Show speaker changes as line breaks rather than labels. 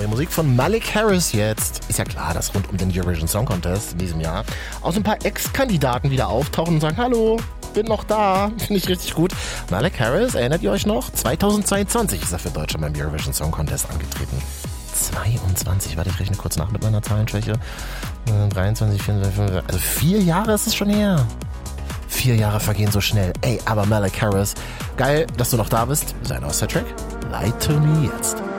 Neue Musik von Malik Harris jetzt. Ist ja klar, dass rund um den Eurovision Song Contest in diesem Jahr auch so ein paar Ex-Kandidaten wieder auftauchen und sagen, hallo, bin noch da. Finde ich richtig gut. Malik Harris, erinnert ihr euch noch? 2022 ist er für Deutschland beim Eurovision Song Contest angetreten. 22, warte, ich rechne kurz nach mit meiner Zahlenschwäche. 23, 24, 25, also 4 Jahre ist es schon her. 4 Jahre vergehen so schnell. Ey, aber Malik Harris, geil, dass du noch da bist. Sein Auster-Track, Lie to Me jetzt.